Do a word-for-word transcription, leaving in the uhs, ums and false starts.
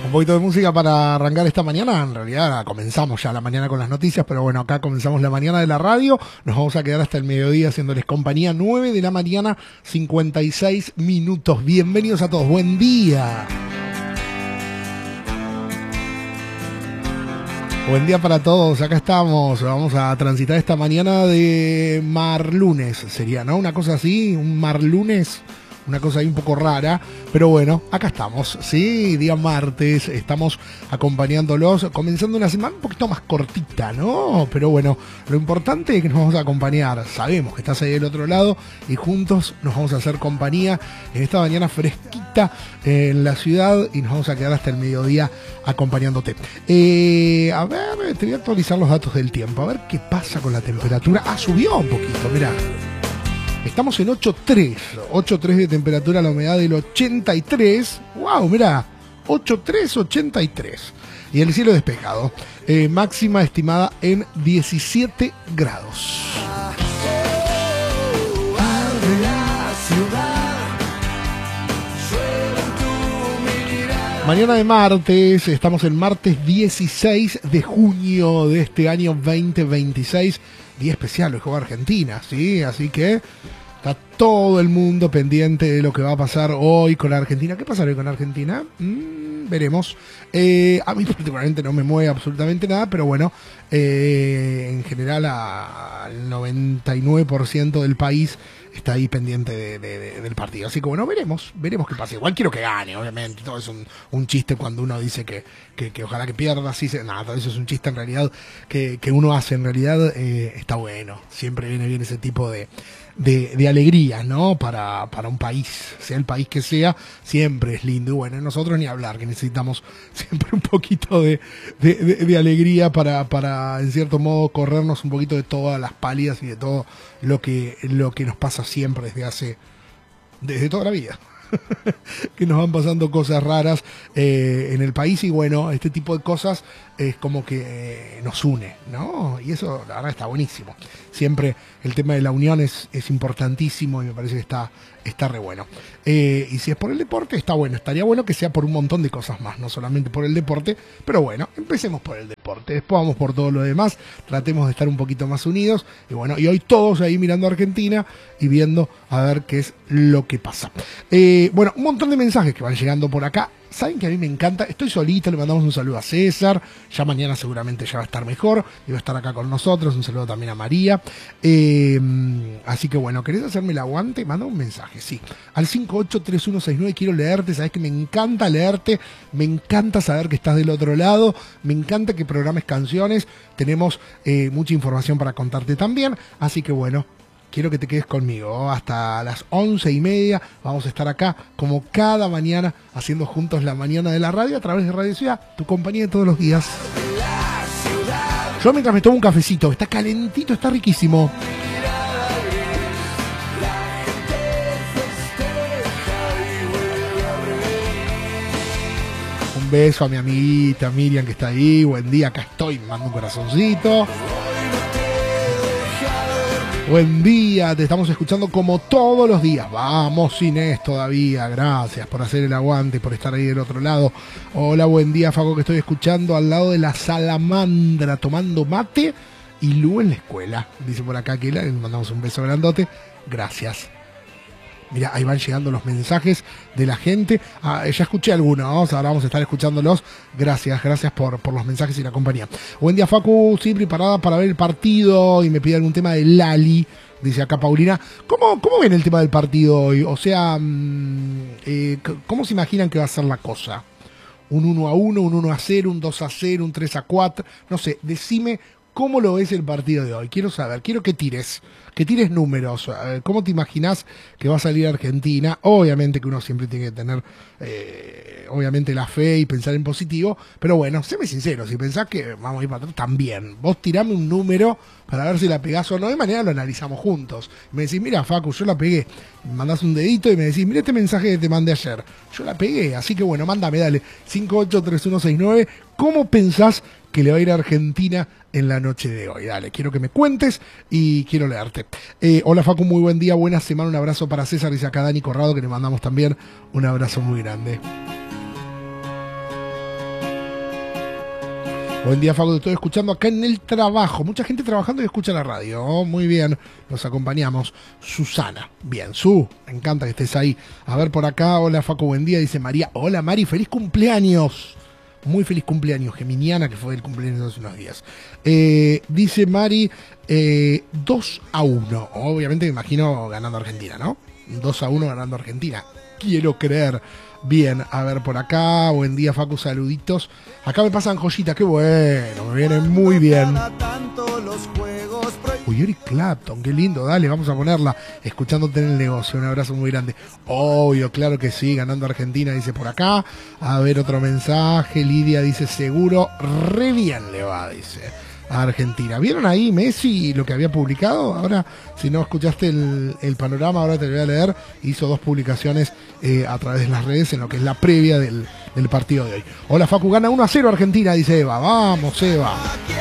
Un poquito de música para arrancar esta mañana. En realidad comenzamos ya la mañana con las noticias, pero bueno, acá comenzamos la mañana de la radio. Nos vamos a quedar hasta el mediodía haciéndoles compañía. Nueve de la mañana, cincuenta y seis minutos. Bienvenidos a todos, buen día. Buen día para todos, acá estamos. Vamos a transitar esta mañana de marlunes, sería, ¿no? Una cosa así, un marlunes. Una cosa ahí un poco rara, pero bueno, acá estamos, sí, día martes, estamos acompañándolos, comenzando una semana un poquito más cortita, ¿no? Pero bueno, lo importante es que nos vamos a acompañar, sabemos que estás ahí del otro lado y juntos nos vamos a hacer compañía en esta mañana fresquita en la ciudad y nos vamos a quedar hasta el mediodía acompañándote. Eh, a ver, te voy a actualizar los datos del tiempo, a ver qué pasa con la temperatura. Ah, subió un poquito, mirá. Estamos en ocho tres, ocho tres de temperatura, la humedad del ochenta y tres. ¡Wow! Mirá, ocho tres, ochenta y tres. Y el cielo despejado. Eh, máxima estimada en diecisiete grados. Mañana de martes, estamos el martes dieciséis de junio de este año veinte veintiséis. Día especial, el juego de Argentina, ¿sí? Así que está todo el mundo pendiente de lo que va a pasar hoy con la Argentina. ¿Qué pasará hoy con Argentina? Mm, veremos. Eh, a mí particularmente no me mueve absolutamente nada, pero bueno, eh, en general al noventa y nueve por ciento del país está ahí pendiente de, de, de, del partido. Así que bueno, veremos, veremos qué pasa. Igual quiero que gane, obviamente. Todo es un, un chiste cuando uno dice que, que, que ojalá que pierda. Así se, nada, todo eso es un chiste en realidad que, que uno hace. En realidad eh, está bueno. Siempre viene bien ese tipo de, de, de alegría, ¿no? Para, para un país, sea el país que sea, siempre es lindo. Y bueno, nosotros ni hablar, que necesitamos siempre un poquito de, de, de, de alegría para, para, en cierto modo, corrernos un poquito de todas las pálidas y de todo lo que, lo que nos pasa siempre desde hace, desde toda la vida. Que nos van pasando cosas raras eh, en el país y bueno, este tipo de cosas es como que eh, nos une, ¿no? Y eso la verdad está buenísimo. Siempre el tema de la unión es, es importantísimo y me parece que está, está re bueno. Eh, y si es por el deporte, está bueno. Estaría bueno que sea por un montón de cosas más, no solamente por el deporte, pero bueno, empecemos por el deporte, después vamos por todo lo demás, tratemos de estar un poquito más unidos y bueno, y hoy todos ahí mirando a Argentina y viendo a ver qué es lo que pasa. Eh, bueno, un montón de mensajes que van llegando por acá. Saben que a mí me encanta, estoy solito, le mandamos un saludo a César, ya mañana seguramente ya va a estar mejor, y va a estar acá con nosotros, un saludo también a María, eh, así que bueno, ¿querés hacerme el aguante? Manda un mensaje, sí, al cinco ocho tres uno seis nueve, quiero leerte, sabes que me encanta leerte, me encanta saber que estás del otro lado, me encanta que programes canciones, tenemos eh, mucha información para contarte también, así que bueno, quiero que te quedes conmigo hasta las once y media. Vamos a estar acá como cada mañana haciendo juntos la mañana de la radio a través de Radio Ciudad, tu compañía de todos los días. Yo mientras me tomo un cafecito, está calentito, está riquísimo. Un beso a mi amiguita Miriam que está ahí. Buen día, acá estoy, me mando un corazoncito. Buen día, te estamos escuchando como todos los días. Vamos, Inés, todavía. Gracias por hacer el aguante, por estar ahí del otro lado. Hola, buen día, Faco, que estoy escuchando al lado de la salamandra, tomando mate y Lu en la escuela. Dice por acá que le mandamos un beso grandote. Gracias. Mira, ahí van llegando los mensajes de la gente. Ah, ya escuché algunos, ahora vamos a estar escuchándolos. Gracias, gracias por, por los mensajes y la compañía. Buen día, Facu, sí, preparada para ver el partido y me pide algún tema de Lali. Dice acá Paulina. ¿Cómo, cómo ven el tema del partido hoy? O sea, eh, ¿cómo se imaginan que va a ser la cosa? ¿Un uno a uno, un uno a cero, un dos a cero, un tres a cuatro? No sé, decime cómo lo ves el partido de hoy. Quiero saber, quiero que tires. Que tires números. ¿Cómo te imaginás que va a salir Argentina? Obviamente que uno siempre tiene que tener, eh, obviamente, la fe y pensar en positivo. Pero bueno, séme sincero, si pensás que vamos a ir para atrás, también. Vos tirame un número para ver si la pegás o no. De manera lo analizamos juntos. Me decís, mira, Facu, yo la pegué. Me mandás un dedito y me decís, mira este mensaje que te mandé ayer. Yo la pegué, así que bueno, mándame, dale. cinco ocho tres uno seis nueve. ¿Cómo pensás que le va a ir a Argentina en la noche de hoy? Dale, quiero que me cuentes y quiero leerte. Eh, hola Facu, muy buen día, buena semana, un abrazo para César y acá Dani Corrado, que le mandamos también un abrazo muy grande. Buen día, Facu, te estoy escuchando acá en el trabajo. Mucha gente trabajando y escucha la radio. Oh, muy bien, nos acompañamos. Susana, bien, Su, me encanta que estés ahí. A ver por acá, hola Facu, buen día, dice María. Hola Mari, feliz cumpleaños. Muy feliz cumpleaños, geminiana, que fue el cumpleaños hace unos días. Eh, dice Mari, eh, dos a uno. Obviamente me imagino ganando Argentina, ¿no? dos a uno ganando Argentina. Quiero creer. Bien, a ver por acá. Buen día, Facu, saluditos. Acá me pasan joyitas, qué bueno, me vienen muy bien. Uy, Eric Clapton, qué lindo, dale, vamos a ponerla. Escuchándote en el negocio, un abrazo muy grande. Obvio, claro que sí, ganando Argentina, dice por acá. A ver, otro mensaje. Lidia dice, seguro, re bien le va, dice. A Argentina. ¿Vieron ahí Messi lo que había publicado? Ahora, si no escuchaste el, el panorama, ahora te lo voy a leer. Hizo dos publicaciones eh, a través de las redes en lo que es la previa del, del partido de hoy. Hola Facu, gana uno a cero Argentina, dice Eva. Vamos, Eva.